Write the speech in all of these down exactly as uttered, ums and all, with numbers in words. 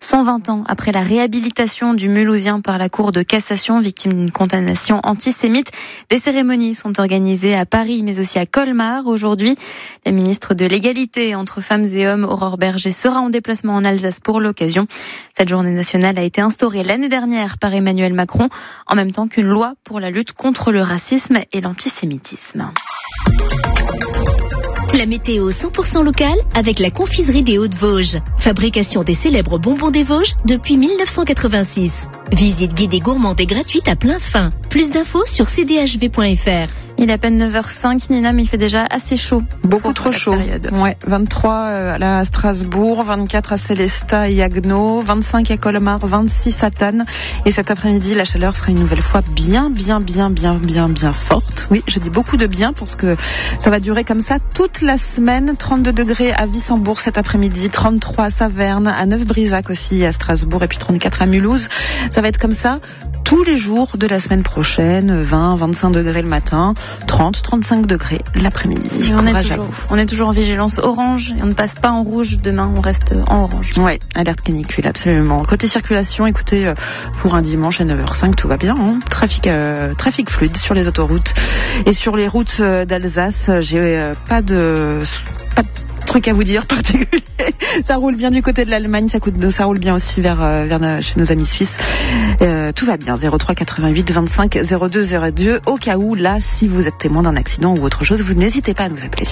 cent vingt ans après la réhabilitation du Mulhousien par la Cour de cassation, victime d'une condamnation antisémite. Des cérémonies sont organisées à Paris, mais aussi à Colmar. Aujourd'hui, la ministre de l'Égalité entre femmes et hommes, Aurore Berger, sera en déplacement en Alsace pour l'occasion. Cette journée nationale a été instaurée l'année dernière par Emmanuel Macron, en même temps qu'une loi pour la lutte contre le racisme et l'antisémitisme. La météo cent pour cent locale avec la confiserie des Hauts-de-Vosges. Fabrication des célèbres bonbons des Vosges depuis mille neuf cent quatre-vingt-six. Visite guidée gourmande et gratuite à plein fin. Plus d'infos sur c d h v point f r. Il est à peine neuf heures cinq, Nina, mais il fait déjà assez chaud. Beaucoup trop chaud. Période. Ouais, vingt-trois à Strasbourg, vingt-quatre à Célestat et Agno, vingt-cinq à Colmar, vingt-six à Tannes. Et cet après-midi, la chaleur sera une nouvelle fois bien, bien, bien, bien, bien, bien forte. Oui, je dis beaucoup de bien parce que ça va durer comme ça toute la semaine. trente-deux degrés à Wissembourg cet après-midi, trente-trois à Saverne, à Neuf-Brisac aussi à Strasbourg et puis trente-quatre à Mulhouse. Ça va être comme ça tous les jours de la semaine prochaine, vingt, vingt-cinq degrés le matin, trente, trente-cinq degrés l'après-midi. On est, toujours, on est toujours en vigilance orange et on ne passe pas en rouge. Demain, on reste en orange. Oui, alerte canicule, absolument. Côté circulation, écoutez, pour un dimanche à neuf heures cinq, tout va bien. Hein. Trafic, euh, trafic fluide sur les autoroutes et sur les routes d'Alsace. J'ai euh, pas de... Pas de truc à vous dire particulier. Ça roule bien du côté de l'Allemagne, ça, coûte, ça roule bien aussi vers, vers chez nos amis suisses. Euh, tout va bien. zéro trois quatre-vingt-huit vingt-cinq zéro deux zéro deux. Au cas où, là, si vous êtes témoin d'un accident ou autre chose, vous n'hésitez pas à nous appeler.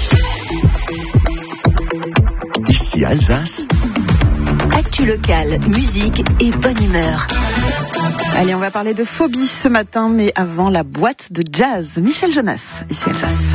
Ici Alsace. Actu locale, musique et bonne humeur. Allez, on va parler de phobie ce matin, mais avant la boîte de jazz. Michel Jonas, ici Alsace.